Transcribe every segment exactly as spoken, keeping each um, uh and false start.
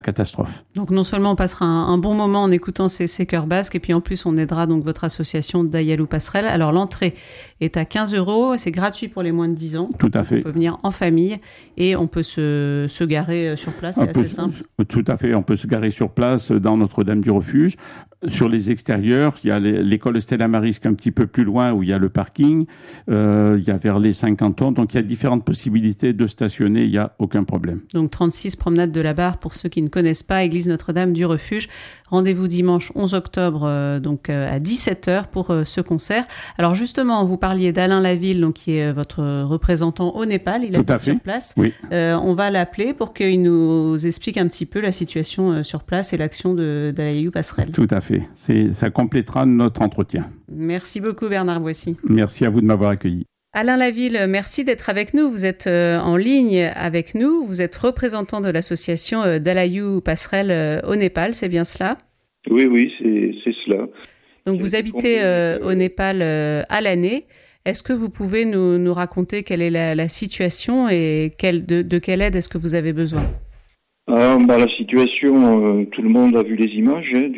catastrophe. Donc non seulement on passera un, un bon moment en écoutant ces, ces chœurs basques, et puis en plus on aidera donc votre association Dayalou Passerelle. Alors l'entrée est à quinze euros, c'est gratuit pour les moins de dix ans. Tout à fait. On peut venir en famille et on peut se, se garer sur place, c'est assez simple. Tout à fait, on peut se garer sur place dans Notre-Dame du Refuge. Sur les extérieurs, il y a l'école Stella Maris un petit peu plus loin où il y a le parking, euh, il y a vers les cinquante ans, donc il y a différentes possibilités de stationner, il n'y a aucun problème. Donc trente-six promenade de la Barre pour ceux qui ne connaissent pas, église Notre-Dame du Refuge. Rendez-vous dimanche onze octobre euh, donc euh, à dix-sept heures pour euh, ce concert. Alors justement, vous parliez d'Alain Laville, donc qui est votre représentant au Népal, il est sur place. Oui. Euh, on va l'appeler pour qu'il nous explique un petit peu la situation euh, sur place et l'action de Dayalou Passerelle. Tout à fait, c'est, ça complétera notre entretien. Merci beaucoup Bernard Boissy. Merci à vous de m'avoir accueilli. Alain Laville, merci d'être avec nous. Vous êtes euh, en ligne avec nous. Vous êtes représentant de l'association euh, Dayalou Passerelle euh, au Népal, c'est bien cela ? Oui, oui, c'est, c'est cela. Donc vous habitez euh, au Népal euh, à l'année. Est-ce que vous pouvez nous, nous raconter quelle est la, la situation et quelle, de, de quelle aide est-ce que vous avez besoin ? Ah, bah, la situation, euh, tout le monde a vu les images hein,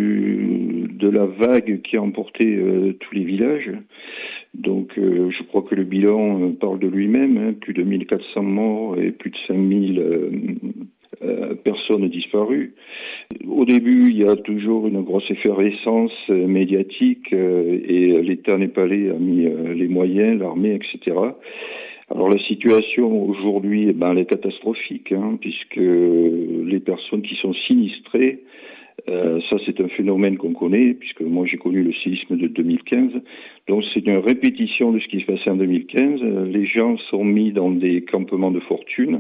du, de la vague qui a emporté euh, tous les villages. Donc euh, je crois que le bilan euh, parle de lui-même, hein, plus de mille quatre cents morts et plus de cinq mille euh, euh, personnes disparues. Au début, il y a toujours une grosse effervescence euh, médiatique euh, et l'État népalais a mis euh, les moyens, l'armée, et cetera. Alors la situation aujourd'hui, eh ben, elle est catastrophique, hein, puisque les personnes qui sont sinistrées, euh, ça c'est un phénomène qu'on connaît, puisque moi j'ai connu le séisme de deux mille quinze, donc c'est une répétition de ce qui se passait en deux mille quinze. Les gens sont mis dans des campements de fortune.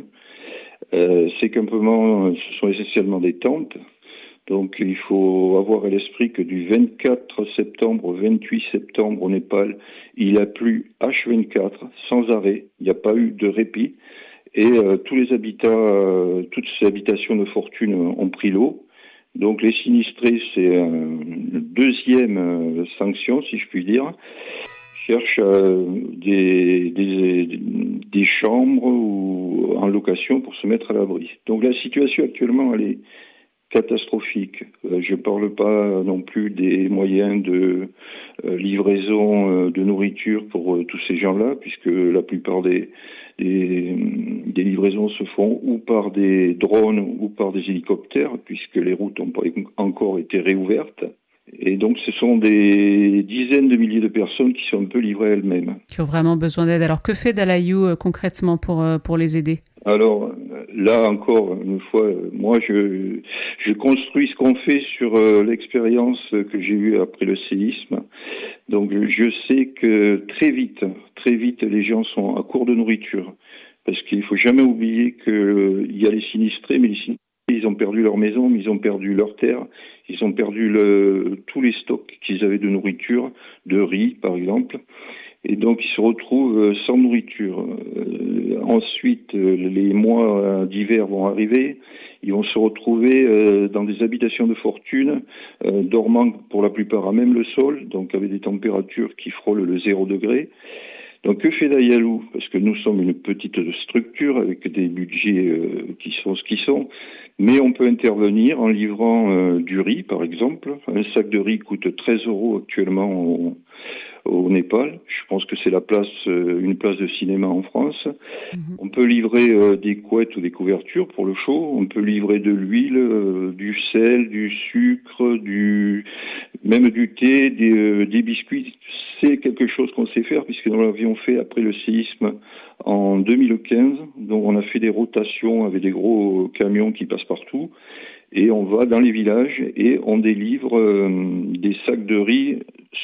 Euh, ces campements, ce sont essentiellement des tentes. Donc il faut avoir à l'esprit que du vingt-quatre septembre au vingt-huit septembre au Népal, il a plu H vingt-quatre sans arrêt, il n'y a pas eu de répit et euh, tous les habitats, euh, toutes ces habitations de fortune ont pris l'eau. Donc les sinistrés, c'est une deuxième euh, sanction, si je puis dire, cherchent euh, des, des, des chambres ou en location pour se mettre à l'abri. Donc la situation actuellement, elle est catastrophique. Euh, je ne parle pas non plus des moyens de euh, livraison euh, de nourriture pour euh, tous ces gens-là, puisque la plupart des, des, des livraisons se font ou par des drones ou par des hélicoptères, puisque les routes n'ont pas encore été réouvertes. Et donc ce sont des dizaines de milliers de personnes qui sont un peu livrées à elles-mêmes. Qui ont vraiment besoin d'aide. Alors que fait Dayalou euh, concrètement pour, euh, pour les aider ? Alors là encore une fois, moi je je construis ce qu'on fait sur euh, l'expérience que j'ai eue après le séisme. Donc je sais que très vite, très vite les gens sont à court de nourriture, parce qu'il faut jamais oublier que euh, il y a les sinistrés, mais les sinistrés ils ont perdu leur maison, mais ils ont perdu leur terre, ils ont perdu le, tous les stocks qu'ils avaient de nourriture, de riz par exemple. Et donc, ils se retrouvent sans nourriture. Euh, ensuite, les mois d'hiver vont arriver. Ils vont se retrouver euh, dans des habitations de fortune, euh, dormant pour la plupart à même le sol, donc avec des températures qui frôlent le zéro degré. Donc, que fait Dayalou ? Parce que nous sommes une petite structure avec des budgets euh, qui sont ce qu'ils sont. Mais on peut intervenir en livrant euh, du riz, par exemple. Un sac de riz coûte treize euros actuellement au au Népal. Je pense que c'est la place, euh, une place de cinéma en France. Mmh. On peut livrer euh, des couettes ou des couvertures pour le chaud. On peut livrer de l'huile, euh, du sel, du sucre, du même du thé, des, euh, des biscuits. C'est quelque chose qu'on sait faire puisque nous l'avions fait après le séisme en deux mille quinze. Donc on a fait des rotations avec des gros camions qui passent partout. Et on va dans les villages et on délivre euh, des sacs de riz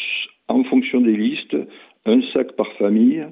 en fonction des listes, un sac par famille,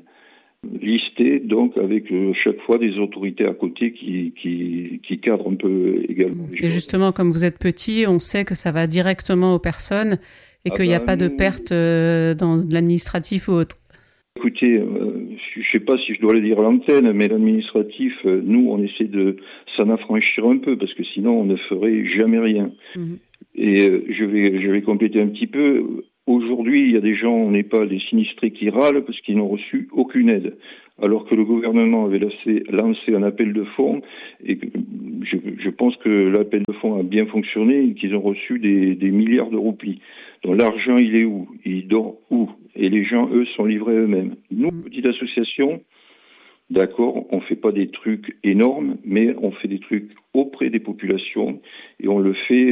listé donc avec euh, chaque fois des autorités à côté qui, qui, qui cadrent un peu également. Et justement, comme vous êtes petit, on sait que ça va directement aux personnes et ah qu'il n'y ben, a pas nous... de perte euh, dans l'administratif ou autre. Écoutez, euh, je ne sais pas si je dois le dire à l'antenne, mais l'administratif, euh, nous, on essaie de s'en affranchir un peu parce que sinon, on ne ferait jamais rien. Mmh. Et euh, je vais, je vais compléter un petit peu. Aujourd'hui, il y a des gens au Népal, des sinistrés qui râlent parce qu'ils n'ont reçu aucune aide. alors que le gouvernement avait lancé, lancé un appel de fonds, et je, je pense que l'appel de fonds a bien fonctionné et qu'ils ont reçu des, des milliards de roupies. Donc l'argent, il est où? Il dort où? Et les gens, eux, sont livrés eux-mêmes. Nous, petite association, d'accord, on fait pas des trucs énormes, mais on fait des trucs auprès des populations et on le fait,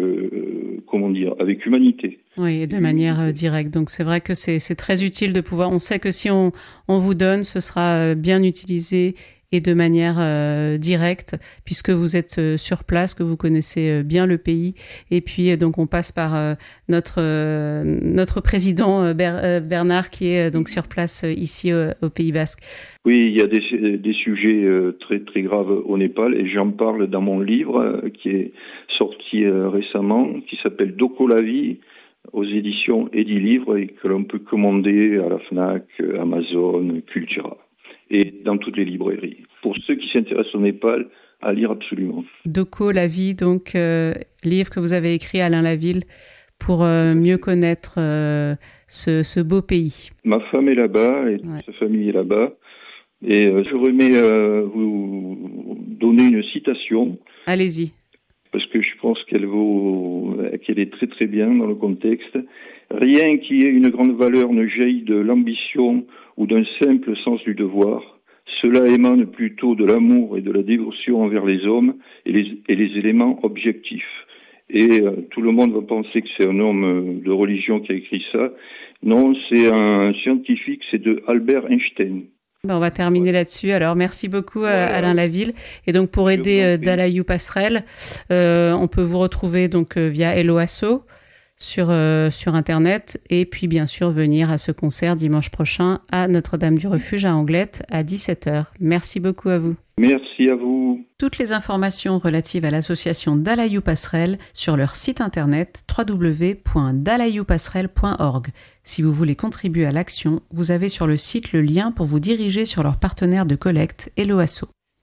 euh, comment dire, avec humanité. Oui, et de manière euh, directe. Donc c'est vrai que c'est, c'est très utile de pouvoir. On sait que si on, on vous donne, ce sera bien utilisé et de manière euh, directe, puisque vous êtes euh, sur place, que vous connaissez euh, bien le pays. Et puis euh, donc on passe par euh, notre euh, notre président euh, Ber, euh, Bernard, qui est euh, donc sur place euh, ici euh, au Pays Basque. Oui, il y a des, des sujets euh, très très graves au Népal, et j'en parle dans mon livre euh, qui est sorti euh, récemment, qui s'appelle Doko la vie, aux éditions Edilivre, et que l'on peut commander à la Fnac, Amazon, Cultura, et dans toutes les librairies. Pour ceux qui s'intéressent au Népal, à lire absolument. Doko la vie, donc euh, livre que vous avez écrit, Alain Laville, pour euh, mieux connaître euh, ce, ce beau pays. Ma femme est là-bas et ouais. Sa famille est là-bas. Et euh, je remets euh, vous donner une citation. Allez-y. Parce que je pense qu'elle vaut, qu'elle est très très bien dans le contexte. Rien qui ait une grande valeur ne jaillit de l'ambition ou d'un simple sens du devoir. Cela émane plutôt de l'amour et de la dévotion envers les hommes et les, et les éléments objectifs. Et euh, tout le monde va penser que c'est un homme de religion qui a écrit ça. Non, c'est un scientifique, c'est de Albert Einstein. On va terminer là-dessus. Alors, merci beaucoup voilà. Alain Laville. Et donc, pour aider euh, Dalaïou Passerelle, euh, on peut vous retrouver donc euh, via Helloasso sur euh, sur Internet, et puis bien sûr venir à ce concert dimanche prochain à Notre-Dame du Refuge à Anglette à dix-sept heures. Merci beaucoup à vous. Merci à vous. Toutes les informations relatives à l'association Dalaïou Passerelle sur leur site internet w w w point dalaïou passerelle point org. Si vous voulez contribuer à l'action, vous avez sur le site le lien pour vous diriger sur leur partenaire de collecte Helloasso.